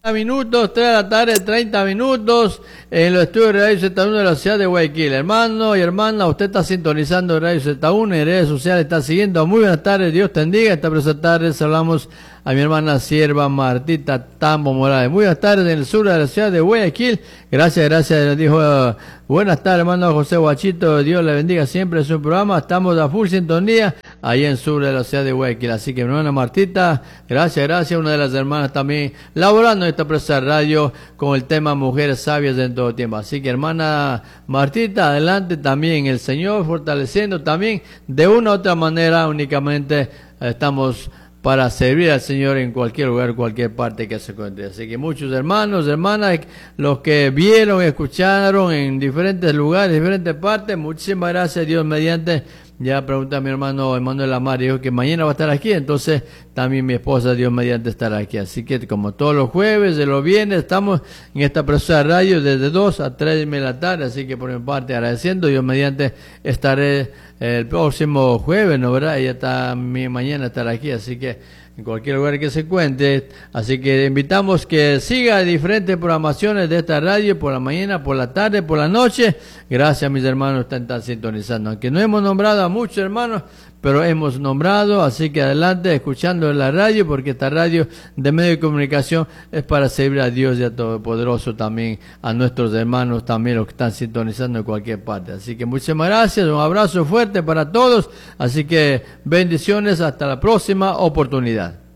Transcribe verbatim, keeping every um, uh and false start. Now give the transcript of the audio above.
Minutos, tres de la tarde, treinta minutos, en los estudios de Radio Z uno de la ciudad de Guayaquil. Hermano y hermana, usted está sintonizando Radio Z uno, en redes sociales está siguiendo. Muy buenas tardes, Dios te bendiga. Esta presente tarde saludamos a mi hermana sierva Martita Tambo Morales. Muy buenas tardes en el sur de la ciudad de Guayaquil. Gracias, gracias, le dijo uh, buenas tardes, hermano José Guachito. Dios le bendiga siempre en su programa. Estamos a full sintonía ahí en el sur de la ciudad de Guayaquil. Así que mi hermana Martita, gracias, gracias. Una de las hermanas también laborando en esta presa radio con el tema Mujeres Sabias en todo tiempo. Así que hermana Martita, adelante también el Señor fortaleciendo también de una u otra manera. Únicamente eh, estamos para servir al Señor en cualquier lugar, cualquier parte que se encuentre. Así que muchos hermanos, hermanas, los que vieron, escucharon en diferentes lugares, diferentes partes, muchísimas gracias, Dios mediante. Ya pregunta a mi hermano Emanuel Amar, dijo que mañana va a estar aquí, entonces también mi esposa, Dios mediante, estará aquí. Así que como todos los jueves, de los viernes, estamos en esta preciosa radio desde dos a tres de la tarde, así que por mi parte agradeciendo, Dios mediante, estaré el próximo jueves, ¿no verdad? Y hasta mi mañana estará aquí, así que en cualquier lugar que se encuentre. Así que invitamos que siga diferentes programaciones de esta radio por la mañana, por la tarde, por la noche. Gracias, mis hermanos, están, están sintonizando. Aunque no hemos nombrado a muchos hermanos, pero hemos nombrado, así que adelante escuchando la radio, porque esta radio de medio de comunicación es para servir a Dios y a Todopoderoso también, a nuestros hermanos también, los que están sintonizando en cualquier parte. Así que muchísimas gracias, un abrazo fuerte para todos, así que bendiciones, hasta la próxima oportunidad.